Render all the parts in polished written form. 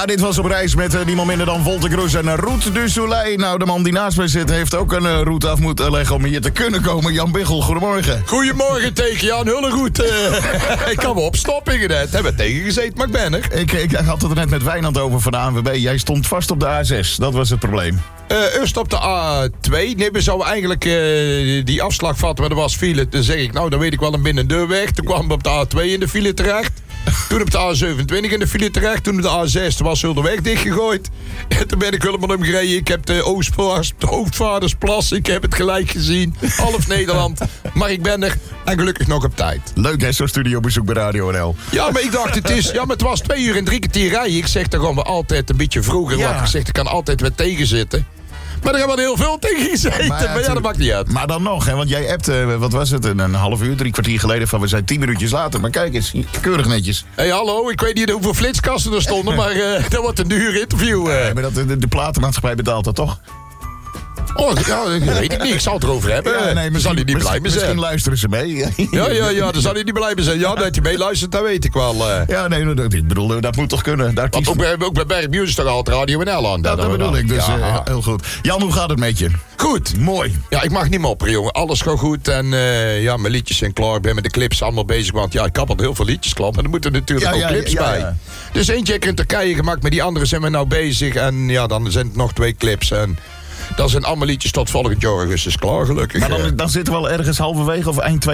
Ja, dit was Op Reis met niemand minder dan Volte Kroes en Roet du Soleil. Nou, de man die naast mij zit heeft ook een route af moeten leggen om hier te kunnen komen. Jan Biggel, goedemorgen. Goedemorgen tegen Jan Hulleroet. Ik kan me opstoppingen net. Hebben we tegen gezeten, maar ik ben er. Ik had het er net met Wijnand over van de ANWB. Jij stond vast op de A6, dat was het probleem. Eerst op de A2. Nee, we zouden eigenlijk die afslag vatten, maar er was file. Dan zeg ik, nou, dan weet ik wel een binnendeurweg. Toen kwam we op de A2 in de file terecht. Toen op de A27 in de file terecht. Toen op de A6 was heel de weg dichtgegooid. En toen ben ik helemaal omgereden. Ik heb de Hoofdvadersplas. Ik heb het gelijk gezien. Half Nederland. Maar ik ben er. En gelukkig nog op tijd. Leuk hè, zo'n studiobezoek bij Radio NL. Ja, maar ik dacht, het was 2 uur en 3 kwartier rijden. Ik zeg, dan gaan we altijd een beetje vroeger. Ja. Want ik zeg, er kan altijd wat tegen zitten. Maar er hebben we heel veel tegen gezeten. Maar ja, dat maakt niet uit. Maar dan nog, hè, want jij appte, wat was het, een half uur, 3 kwartier geleden van we zijn 10 minuutjes later. Maar kijk eens, keurig netjes. Hé, hallo, ik weet niet hoeveel flitskasten er stonden, maar dat wordt een duur interview. Nee, maar de platenmaatschappij betaalt dat toch? Oh, ja, dat weet ik niet. Ik zal het erover hebben. Ja, nee, dan zal hij niet blij mee zijn. Misschien luisteren ze mee. Ja, dan zal hij niet blij mee zijn. Ja, dat hij meeluistert, dat weet ik wel. Ja, nee, ik bedoel, dat moet toch kunnen. Want ook bij Berg Music toch altijd Radio NL aan. Dat bedoel ik, dus ja. Heel goed. Jan, hoe gaat het met je? Goed. Mooi. Ja, ik mag niet mopperen, jongen. Alles gaat goed. En ja, mijn liedjes zijn klaar. Ik ben met de clips allemaal bezig. Want ja, ik heb al heel veel liedjes klaar. Maar er moeten natuurlijk ook clips bij. Ja. Dus eentje heb ik in Turkije gemaakt. Met die andere zijn we nou bezig. En ja, dan zijn het nog 2 clips. En dat zijn allemaal liedjes tot volgend jaar augustus klaar, gelukkig. Maar dan zitten we al ergens halverwege of eind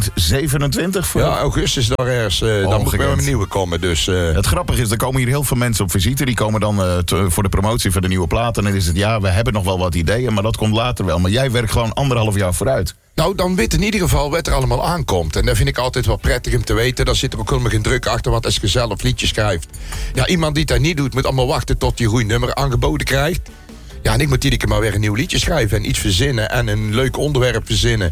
2027? Voor... Ja, augustus daar ergens. Dan moet ik weer met een nieuwe komen. Dus, Het grappige is, er komen hier heel veel mensen op visite. Die komen dan voor de promotie van de nieuwe plaat. En dan is het, ja, we hebben nog wel wat ideeën, maar dat komt later wel. Maar jij werkt gewoon 1,5 jaar vooruit. Nou, dan weet in ieder geval wat er allemaal aankomt. En dat vind ik altijd wel prettig om te weten. Daar zit er ook helemaal geen druk achter. Want als je zelf liedjes schrijft. Ja, iemand die dat niet doet, moet allemaal wachten tot je een goed nummer aangeboden krijgt. Ja, en ik moet iedere keer maar weer een nieuw liedje schrijven. En iets verzinnen. En een leuk onderwerp verzinnen.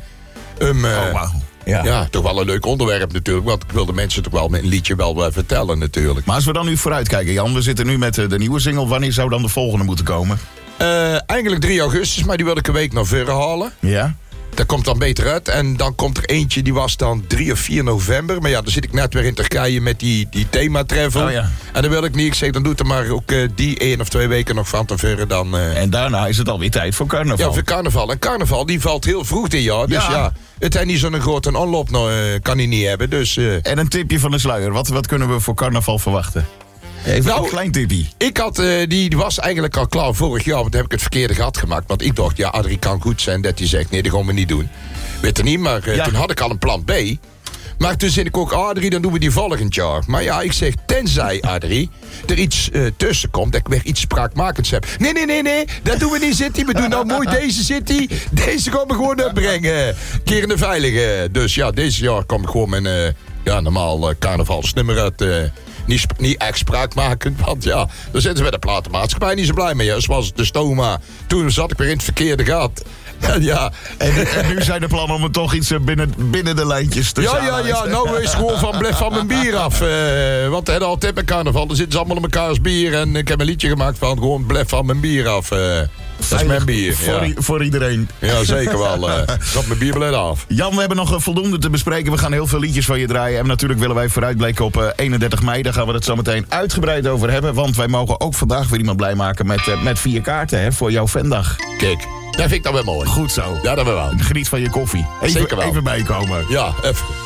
Wauw. Ja, toch wel een leuk onderwerp natuurlijk. Want ik wil de mensen toch wel met een liedje wel vertellen natuurlijk. Maar als we dan nu vooruit kijken, Jan. We zitten nu met de nieuwe single. Wanneer zou dan de volgende moeten komen? Eigenlijk 3 augustus, maar die wil ik een week naar voren halen. Ja. Dat komt dan beter uit. En dan komt er eentje, die was dan 3 of 4 november. Maar ja, dan zit ik net weer in Turkije met die thematravel. Oh, ja. En dan wil ik niet. Ik zeg, dan doet er maar ook die 1 of 2 weken nog van tevoren. Dan, En daarna is het alweer tijd voor carnaval. Ja, voor carnaval. En carnaval, die valt heel vroeg dit jaar. Dus ja, het is niet zo'n grote aanloop, kan hij niet hebben. Dus, En een tipje van de sluier. Wat kunnen we voor carnaval verwachten? Even een klein tipje. Ik had, die was eigenlijk al klaar vorig jaar, want dan heb ik het verkeerde gat gemaakt. Want ik dacht, ja, Adrie kan goed zijn dat hij zegt, nee, dat gaan we niet doen. Weet het niet, maar toen had ik al een plan B. Maar toen zei ik ook, Adrie, dan doen we die volgend jaar. Maar ja, ik zeg, tenzij, Adrie, er iets tussen komt, dat ik weer iets spraakmakends heb. Nee, dat doen we niet, City. We doen nou mooi deze City. Deze gaan we gewoon opbrengen. Keer in de veilige. Dus ja, deze jaar kom ik gewoon met een normaal carnavalsnummer uit. Niet echt spraakmakend, want ja, daar zitten ze bij de platenmaatschappij niet zo blij mee. Zoals de Stoma. Toen zat ik weer in het verkeerde gat. Ja. En nu zijn de plannen om het toch iets binnen de lijntjes te zetten. Ja, nou is gewoon van blijf van mijn bier af. Want het altijd bij carnaval, dan zitten ze allemaal op mekaars bier. En ik heb een liedje gemaakt van gewoon blijf van mijn bier af. Dat is mijn bier. Voor iedereen. Ja, zeker wel. Gat mijn bierbeleid af. Jan, we hebben nog voldoende te bespreken. We gaan heel veel liedjes van je draaien. En natuurlijk willen wij vooruitblikken op 31 mei. Daar gaan we het zo meteen uitgebreid over hebben. Want wij mogen ook vandaag weer iemand blij maken met 4 kaarten voor jouw fandag. Kijk, dat vind ik dan wel mooi. Goed zo. Ja, dat wel. Geniet van je koffie. Zeker wel. Even bijkomen. Ja, even.